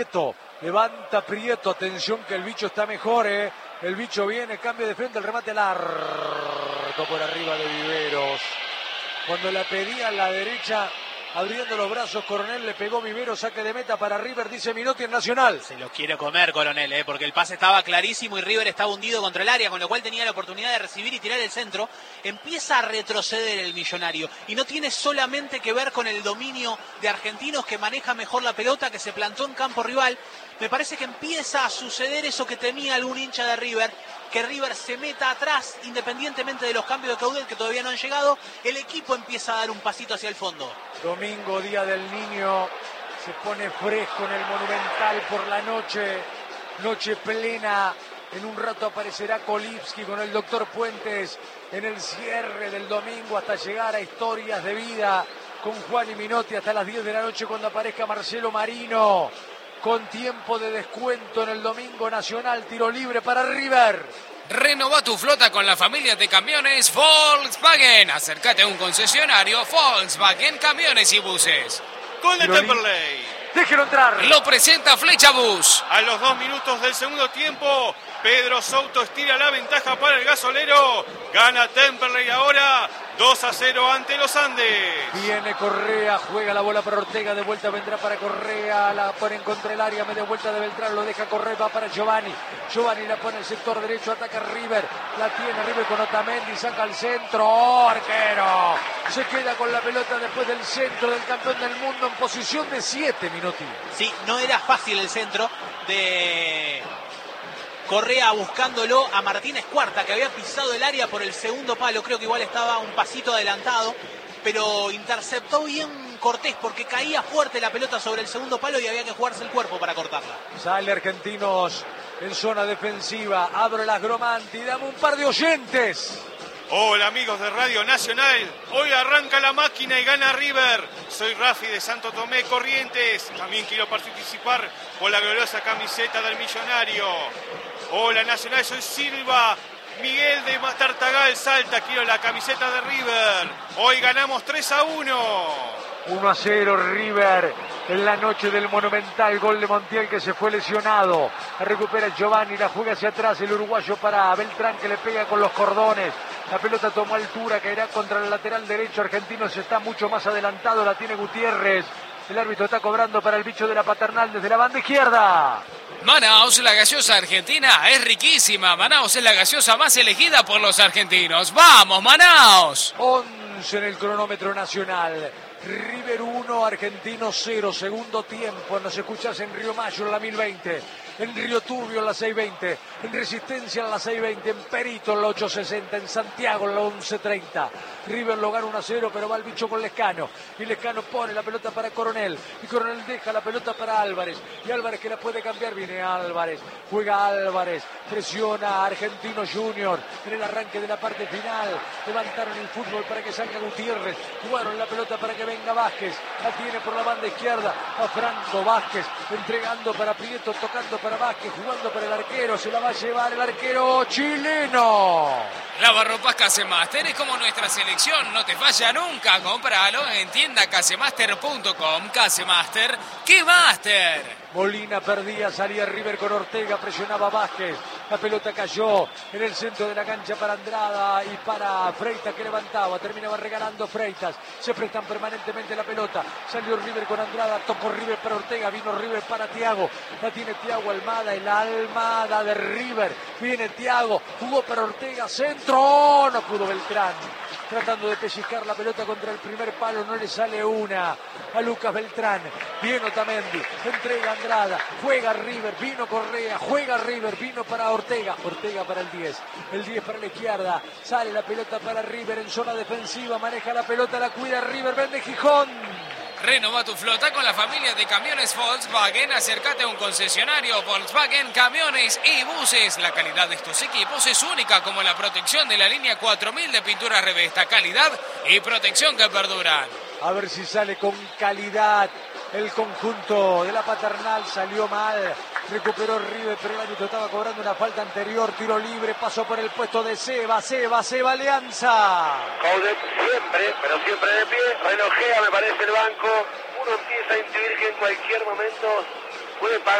Levanta Prieto, atención que el bicho está mejor, el bicho viene, cambio de frente, el remate largo por arriba de Viveros. Cuando la pedía a la derecha, abriendo los brazos, Coronel le pegó Viveros, saque de meta para River, dice Minotti en Nacional. Se lo quiere comer Coronel, porque el pase estaba clarísimo y River estaba hundido contra el área, con lo cual tenía la oportunidad de recibir y tirar el centro. Empieza a retroceder el Millonario y no tiene solamente que ver con el dominio de Argentinos, que maneja mejor la pelota, que se plantó en campo rival. Me parece que empieza a suceder eso que temía algún hincha de River, que River se meta atrás, independientemente de los cambios de caudal que todavía no han llegado. El equipo empieza a dar un pasito hacia el fondo. Domingo, Día del Niño, se pone fresco en el Monumental por la noche, noche plena. En un rato aparecerá Kolipski con el doctor Puentes en el cierre del domingo hasta llegar a Historias de Vida con Juan y Minotti hasta las 10 de la noche cuando aparezca Marcelo Marino. Con tiempo de descuento en el Domingo Nacional, tiro libre para River. Renova tu flota con la familia de camiones Volkswagen. Acércate a un concesionario Volkswagen Camiones y Buses. Gol de Temperley. Déjelo entrar. Lo presenta Flecha Bus. A los 2 minutos del segundo tiempo, Pedro Souto estira la ventaja para el gasolero. Gana Temperley ahora 2-0 ante los Andes. Viene Correa, juega la bola para Ortega, de vuelta vendrá para Correa, la pone en contra el área, media vuelta de Beltrán, lo deja correr, va para Giovanni. Giovanni la pone en el sector derecho, ataca River, la tiene River con Otamendi, saca al centro, arquero. Se queda con la pelota después del centro del campeón del mundo en posición de 7 Minotti. Sí, no era fácil el centro de Correa buscándolo a Martínez Cuarta, que había pisado el área por el segundo palo. Creo que igual estaba un pasito adelantado, pero interceptó bien Cortés porque caía fuerte la pelota sobre el segundo palo y había que jugarse el cuerpo para cortarla. Sale Argentinos en zona defensiva, abre las Gromanti, dame un par de oyentes. Hola amigos de Radio Nacional, hoy arranca la máquina y gana River. Soy Rafi de Santo Tomé, Corrientes, también quiero participar por la gloriosa camiseta del Millonario. Hola Nacional, soy Silva, Miguel de Tartagal, Salta, quiero la camiseta de River. Hoy ganamos 3-1. 1-0 River en la noche del Monumental, gol de Montiel que se fue lesionado. La recupera Giovanni, la juega hacia atrás el uruguayo para Beltrán que le pega con los cordones. La pelota tomó altura, caerá contra el lateral derecho. Argentinos está mucho más adelantado, la tiene Gutiérrez. El árbitro está cobrando para el bicho de la Paternal desde la banda izquierda. Manaos, la gaseosa argentina, es riquísima. Manaos es la gaseosa más elegida por los argentinos. ¡Vamos, Manaos! 11 en el cronómetro nacional. River 1, Argentino 0, segundo tiempo. Nos escuchás en Río Mayo en la 1020, en Río Turbio en la 620, en Resistencia en la 620, en Perito en la 860, en Santiago en la 1130. River lo gana 1-0, pero va el bicho con Lescano. Y Lescano pone la pelota para Coronel. Y Coronel deja la pelota para Álvarez. Y Álvarez que la puede cambiar, viene Álvarez. Juega Álvarez, presiona a Argentino Junior en el arranque de la parte final. Levantaron el fútbol para que salga Gutiérrez. Jugaron la pelota para que venga Vázquez. La tiene por la banda izquierda a Franco Vázquez. Entregando para Prieto, tocando para Vázquez, jugando para el arquero. Se la va a llevar el arquero chileno. Lavarropas Casemaster es como nuestra selección, no te falla nunca. Cómpralo en tienda casemaster.com. Casemaster, ¡qué máster! Molina perdía, salía River con Ortega, presionaba Vázquez. La pelota cayó en el centro de la cancha para Andrada y para Freitas que levantaba. Terminaba regalando Freitas. Se prestan permanentemente la pelota. Salió River con Andrada, tocó River para Ortega, vino River para Thiago. La tiene Thiago Almada, el Almada de River. Viene Thiago, jugó para Ortega, centro. No pudo Beltrán. Tratando de pellizcar la pelota contra el primer palo, no le sale una a Lucas Beltrán. Viene Otamendi, entrega Andrada, juega River, vino Correa, juega River, vino para Ortega. Ortega para el 10 para la izquierda. Sale la pelota para River en zona defensiva, maneja la pelota, la cuida River, vende Gijón. Renova tu flota con la familia de camiones Volkswagen. Acércate a un concesionario Volkswagen Camiones y Buses. La calidad de estos equipos es única, como la protección de la línea 4000 de pintura Revesta. Calidad y protección que perduran. A ver si sale con calidad el conjunto de la Paternal. Salió mal, recuperó River, pero el árbitro estaba cobrando una falta anterior. Tiro libre, pasó por el puesto de Seba Alianza. Coudet siempre, pero siempre de pie, relojea me parece el banco. Uno empieza a intuir que en cualquier momento puede pagar.